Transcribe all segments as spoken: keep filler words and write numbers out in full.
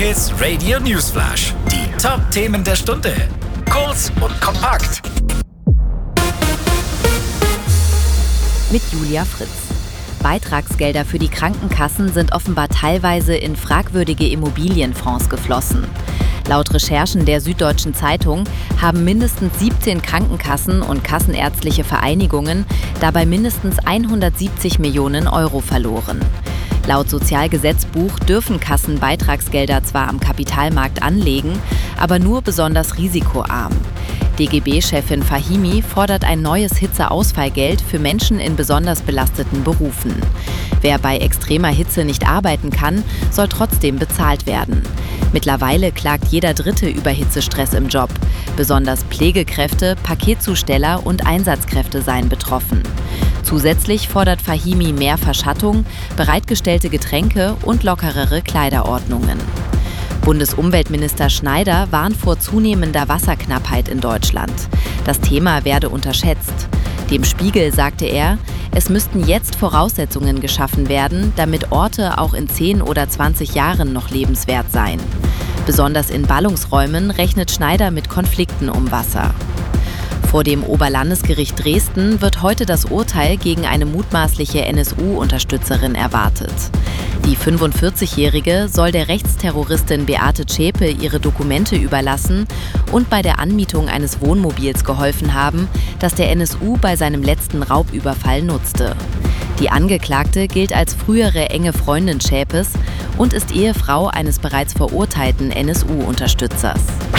J-Hits Radio Newsflash. Die Top-Themen der Stunde. Kurz und kompakt. Mit Julia Fritz. Beitragsgelder für die Krankenkassen sind offenbar teilweise in fragwürdige Immobilienfonds geflossen. Laut Recherchen der Süddeutschen Zeitung haben mindestens siebzehn Krankenkassen und kassenärztliche Vereinigungen dabei mindestens hundertsiebzig Millionen Euro verloren. Laut Sozialgesetzbuch dürfen Kassen Beitragsgelder zwar am Kapitalmarkt anlegen, aber nur besonders risikoarm. D G B-Chefin Fahimi fordert ein neues Hitzeausfallgeld für Menschen in besonders belasteten Berufen. Wer bei extremer Hitze nicht arbeiten kann, soll trotzdem bezahlt werden. Mittlerweile klagt jeder Dritte über Hitzestress im Job. Besonders Pflegekräfte, Paketzusteller und Einsatzkräfte seien betroffen. Zusätzlich fordert Fahimi mehr Verschattung, bereitgestellte Getränke und lockerere Kleiderordnungen. Bundesumweltminister Schneider warnt vor zunehmender Wasserknappheit in Deutschland. Das Thema werde unterschätzt. Dem Spiegel sagte er, es müssten jetzt Voraussetzungen geschaffen werden, damit Orte auch in zehn oder zwanzig Jahren noch lebenswert seien. Besonders in Ballungsräumen rechnet Schneider mit Konflikten um Wasser. Vor dem Oberlandesgericht Dresden wird heute das Urteil gegen eine mutmaßliche N S U-Unterstützerin erwartet. Die fünfundvierzigjährige soll der Rechtsterroristin Beate Zschäpe ihre Dokumente überlassen und bei der Anmietung eines Wohnmobils geholfen haben, das der N S U bei seinem letzten Raubüberfall nutzte. Die Angeklagte gilt als frühere enge Freundin Zschäpes und ist Ehefrau eines bereits verurteilten N S U-Unterstützers.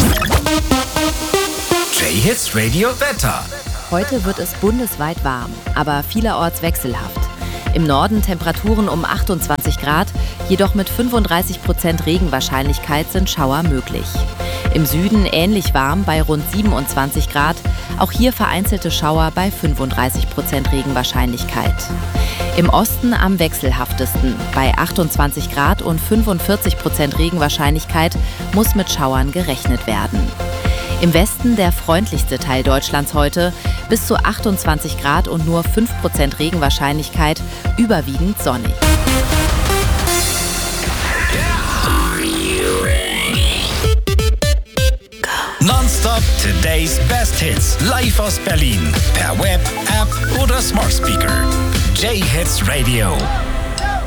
J-Hits Radio Wetter. Heute wird es bundesweit warm, aber vielerorts wechselhaft. Im Norden Temperaturen um achtundzwanzig Grad, jedoch mit fünfunddreißig Prozent Regenwahrscheinlichkeit sind Schauer möglich. Im Süden ähnlich warm bei rund siebenundzwanzig Grad, auch hier vereinzelte Schauer bei fünfunddreißig Prozent Regenwahrscheinlichkeit. Im Osten am wechselhaftesten, bei achtundzwanzig Grad und fünfundvierzig Prozent Regenwahrscheinlichkeit muss mit Schauern gerechnet werden. Im Westen der freundlichste Teil Deutschlands heute, bis zu achtundzwanzig Grad und nur fünf Prozent Regenwahrscheinlichkeit, überwiegend sonnig. Nonstop Today's Best Hits. Live aus Berlin. Per Web, App oder Smart Speaker. J-Hits Radio.